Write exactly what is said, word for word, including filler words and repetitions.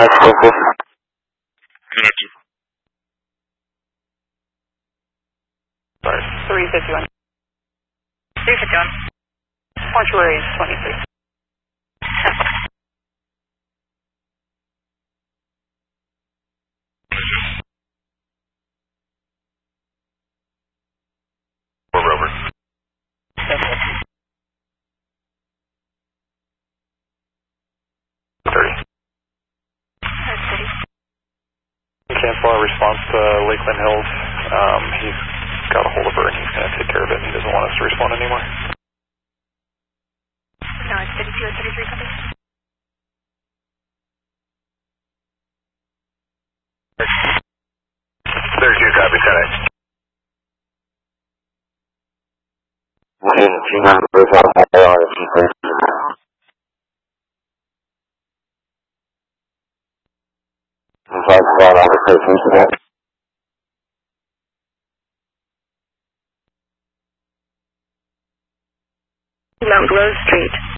three fifty-one. three fifty-one. Mortuary is twenty-three. Or Rover. thirty. Cancel our response to Lakeland Hills. Um, he's got a hold of her and he's going to take care of it and he doesn't want us to respond anymore. No, it's thirty-two or thirty-three copy. thirty-two copy, Senate. Mount Rose Street.